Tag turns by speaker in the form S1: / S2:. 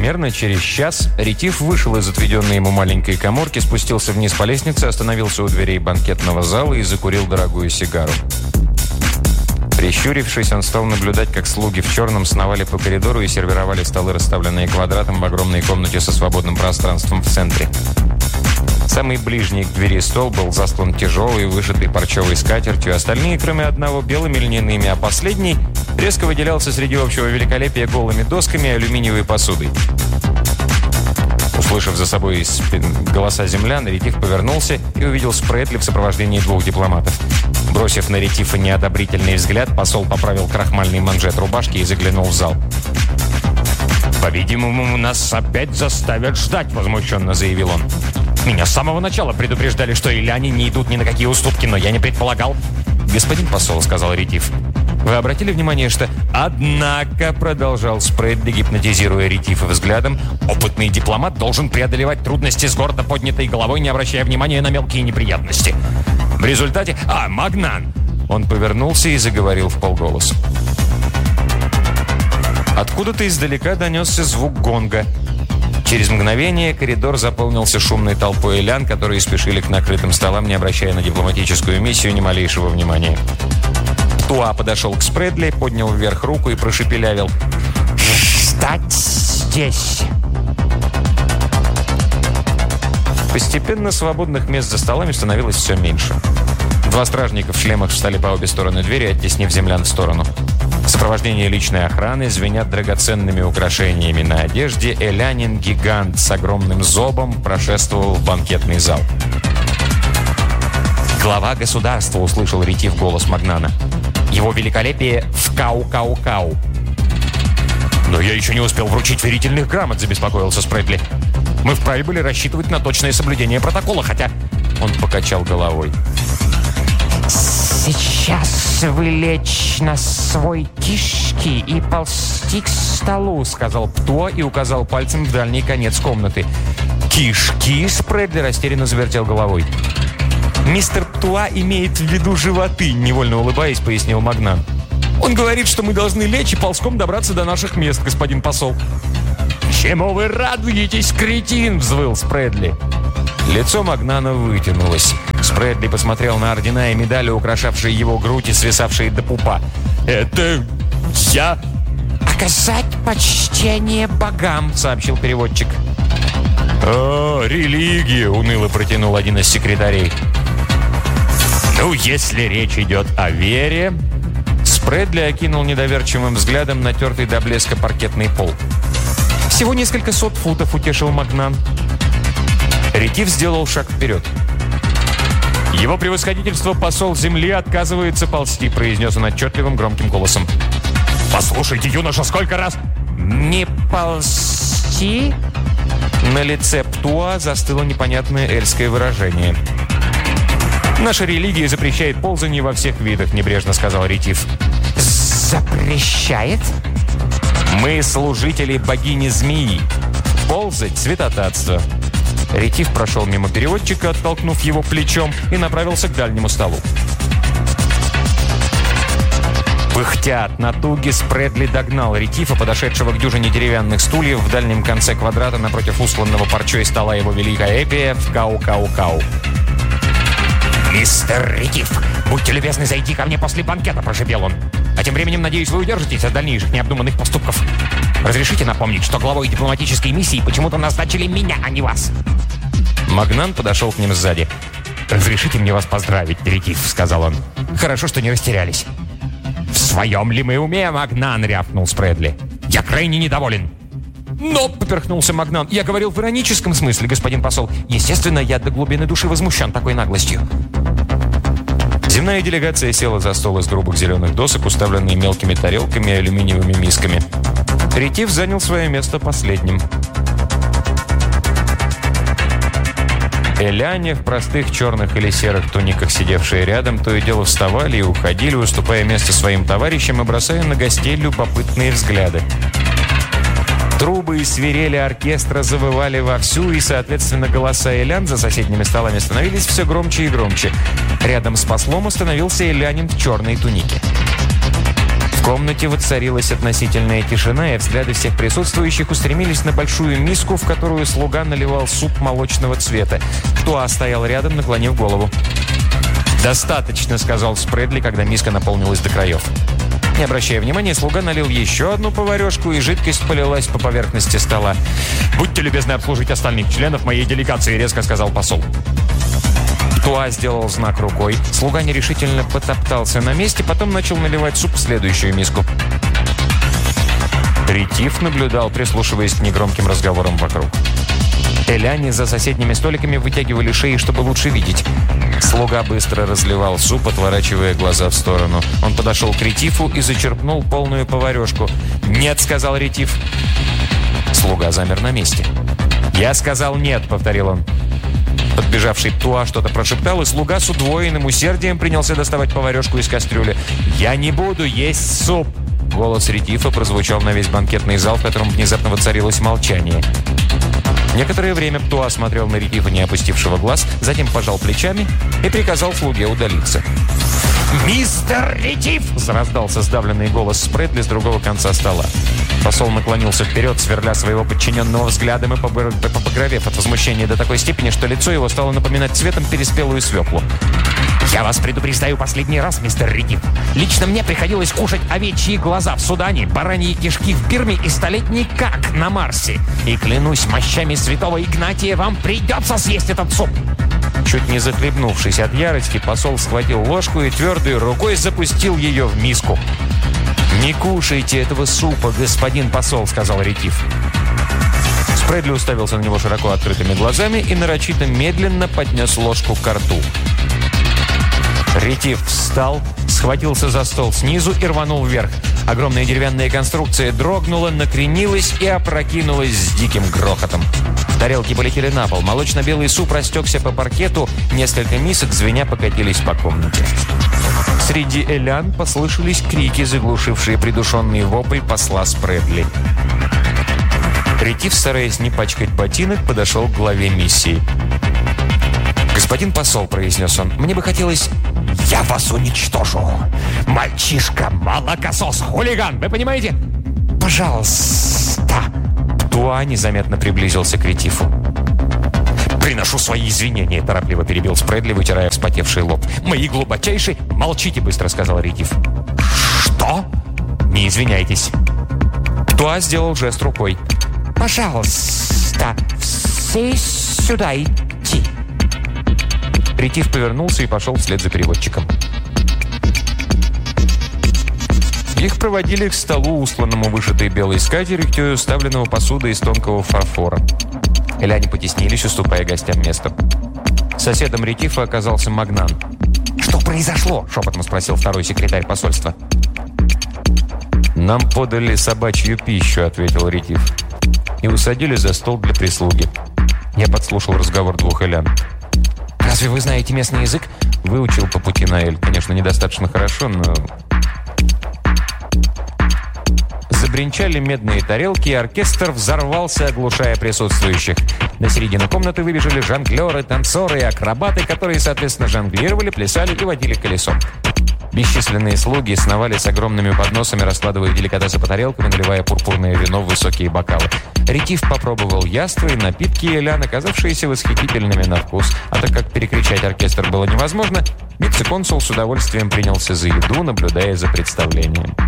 S1: Примерно через час Ретив вышел из отведенной ему маленькой каморки, спустился вниз по лестнице, остановился у дверей банкетного зала и закурил дорогую сигару. Прищурившись, он стал наблюдать, как слуги в черном сновали по коридору и сервировали столы, расставленные квадратом в огромной комнате со свободным пространством в центре. Самый ближний к двери стол был застлан тяжелой, вышитой парчевой скатертью, остальные, кроме одного, белыми льняными, а последний резко выделялся среди общего великолепия голыми досками и алюминиевой посудой. Услышав за собой голоса землян, Ретив повернулся и увидел Спрэдли в сопровождении 2 дипломатов. Бросив на Ретифа неодобрительный взгляд, посол поправил крахмальный манжет рубашки и заглянул в зал. «По-видимому, нас опять заставят ждать», — возмущенно заявил он. «Меня с самого начала предупреждали, что иляне не идут ни на какие уступки, но я не предполагал». «Господин посол», — сказал Ретив, — «вы обратили внимание, что...» «Однако», — продолжал Спрэдли, гипнотизируя Ретифа взглядом, «опытный дипломат должен преодолевать трудности с гордо поднятой головой, не обращая внимания на мелкие неприятности. В результате... Магнан!» Он повернулся и заговорил вполголоса. Откуда-то издалека донесся звук гонга. Через мгновение коридор заполнился шумной толпой илян, которые спешили к накрытым столам, не обращая на дипломатическую миссию ни малейшего внимания. Туа подошел к Спрэдли, поднял вверх руку и прошепелявил: «Ждать здесь!» Постепенно свободных мест за столами становилось все меньше. 2 стражника в шлемах встали по обе стороны двери, оттеснив землян в сторону. В сопровождении личной охраны, звенят драгоценными украшениями на одежде, элянин-гигант с огромным зобом прошествовал в банкетный зал. «Глава государства», — услышал Ретив голос Магнана. «Его великолепие в Кау-Кау-Кау». «Но я еще не успел вручить верительных грамот», — забеспокоился Спрэдли. «Мы вправе были рассчитывать на точное соблюдение протокола, хотя...» Он покачал головой. «Сейчас вы лечь на свой кишки и ползти к столу», — сказал Птуа и указал пальцем в дальний конец комнаты. «Кишки?» — Спрэдли растерянно завертел головой. «Мистер Птуа имеет в виду животы», — невольно улыбаясь, пояснил Магнан. «Он говорит, что мы должны лечь и ползком добраться до наших мест, господин посол». «Чему вы радуетесь, кретин?» — взвыл Спрэдли. Лицо Магнана вытянулось. Спрэдли посмотрел на ордена и медали, украшавшие его грудь и свисавшие до пупа. «Это я...» «Оказать почтение богам», — сообщил переводчик. «Религия», — уныло протянул один из секретарей. «Ну, если речь идет о вере...» Спрэдли окинул недоверчивым взглядом натертый до блеска паркетный пол. «Всего несколько сот футов», — утешил Магнан. Ретив сделал шаг вперед. «Его превосходительство, посол земли, отказывается ползти», — произнес он отчетливым громким голосом. «Послушайте, юноша, сколько раз...» «Не ползти?» На лице Птуа застыло непонятное эльское выражение. «Наша религия запрещает ползание во всех видах», — небрежно сказал Ретив. «Запрещает?» «Мы служители богини-змеи. Ползать — святотатство». Ретив прошел мимо переводчика, оттолкнув его плечом, и направился к дальнему столу. Пыхтя от натуги, Спрэдли догнал Ретифа, подошедшего к дюжине деревянных стульев в дальнем конце квадрата напротив устланного парчой стола его великолепия в Кау-Кау-Кау. «Мистер Ретив, будьте любезны зайти ко мне после банкета», — прошепел он. «А тем временем, надеюсь, вы удержитесь от дальнейших необдуманных поступков. Разрешите напомнить, что главой дипломатической миссии почему-то назначили меня, а не вас». Магнан подошел к ним сзади. «Разрешите мне вас поздравить, Ретив», — сказал он. «Хорошо, что не растерялись». «В своем ли мы уме, Магнан?» — рявкнул Спрэдли. «Я крайне недоволен». «Но», — поперхнулся Магнан, — «я говорил в ироническом смысле, господин посол. Естественно, я до глубины души возмущен такой наглостью». Земная делегация села за стол из грубых зеленых досок, уставленный мелкими тарелками и алюминиевыми мисками. Ретив занял свое место последним. Эляне в простых черных или серых туниках, сидевшие рядом, то и дело вставали и уходили, уступая место своим товарищам и бросая на гостей любопытные взгляды. Трубы и свирели оркестра завывали вовсю, и, соответственно, голоса элян за соседними столами становились все громче и громче. Рядом с послом остановился элянин в черной тунике. В В комнате воцарилась относительная тишина, и взгляды всех присутствующих устремились на большую миску, в которую слуга наливал суп молочного цвета. Туа стоял рядом, наклонив голову. «Достаточно», — сказал Спредли, когда миска наполнилась до краев. Не обращая внимания, слуга налил еще одну поварешку, и жидкость полилась по поверхности стола. «Будьте любезны обслужить остальных членов моей делегации», — резко сказал посол. Туа сделал знак рукой. Слуга нерешительно потоптался на месте, потом начал наливать суп в следующую миску. Ретив наблюдал, прислушиваясь к негромким разговорам вокруг. Эляне за соседними столиками вытягивали шеи, чтобы лучше видеть. Слуга быстро разливал суп, отворачивая глаза в сторону. Он подошел к Ретифу и зачерпнул полную поварешку. «Нет», — сказал Ретиф. Слуга замер на месте. «Я сказал нет», — повторил он. Подбежавший Туа что-то прошептал, и слуга с удвоенным усердием принялся доставать поварешку из кастрюли. «Я не буду есть суп!» Голос Ретифа прозвучал на весь банкетный зал, в котором внезапно воцарилось молчание. Некоторое время Туа смотрел на Ретифа, не опустившего глаз, затем пожал плечами и приказал слуге удалиться. «Мистер Ретиф!» – раздался сдавленный голос Спредли с другого конца стола. Посол наклонился вперед, сверля своего подчиненного взглядом и побагровев от возмущения до такой степени, что лицо его стало напоминать цветом переспелую свеклу. «Я вас предупреждаю последний раз, мистер Ретиф. Лично мне приходилось кушать овечьи глаза в Судане, бараньи кишки в Бирме и столетний как на Марсе. И клянусь мощами святого Игнатия, вам придется съесть этот суп!» Чуть не захлебнувшись от ярости, посол схватил ложку и твердой рукой запустил ее в миску. «Не кушайте этого супа, господин посол», — сказал Ретиф. Спредли уставился на него широко открытыми глазами и нарочито медленно поднес ложку к рту. Ретиф встал, схватился за стол снизу и рванул вверх. Огромная деревянная конструкция дрогнула, накренилась и опрокинулась с диким грохотом. Тарелки полетели на пол, молочно-белый суп растекся по паркету, несколько мисок звеня покатились по комнате. Среди элян послышались крики, заглушившие придушенный вопль посла Спредли. Ретиф, стараясь не пачкать ботинок, подошел к главе миссии. «Господин посол», — произнес он, — «мне бы хотелось...» «Я вас уничтожу! Мальчишка, молокосос, хулиган, вы понимаете? Пожалуйста!» Туа незаметно приблизился к Ретифу. «Приношу свои извинения», — торопливо перебил Спредли, вытирая вспотевший лоб. «Мои глубочайшие...» «Молчите быстро», — сказал Ретиф. «Что?» «Не извиняйтесь». Туа сделал жест рукой. «Пожалуйста, все сюда идти». Ретиф повернулся и пошел вслед за переводчиком. Их проводили к столу, устланному вышитой белой скатертью, уставленному посудой из тонкого фарфора. Эляне потеснились, уступая гостям место. Соседом Ретифа оказался Магнан. «Что произошло?» – шепотом спросил второй секретарь посольства. «Нам подали собачью пищу», – ответил Ретиф. «И усадили за стол для прислуги». Я подслушал разговор двух элян. «Разве вы знаете местный язык?» «Выучил по пути на Эль. Конечно, недостаточно хорошо, но...» Забринчали медные тарелки, и оркестр взорвался, оглушая присутствующих. На середину комнаты выбежали жонглеры, танцоры и акробаты, которые, соответственно, жонглировали, плясали и водили колесом. Бесчисленные слуги сновали с огромными подносами, раскладывая деликатесы по тарелкам и наливая пурпурное вино в высокие бокалы. Ретиф попробовал яства и напитки элян, оказавшиеся восхитительными на вкус. А так как перекричать оркестр было невозможно, вице-консул с удовольствием принялся за еду, наблюдая за представлением.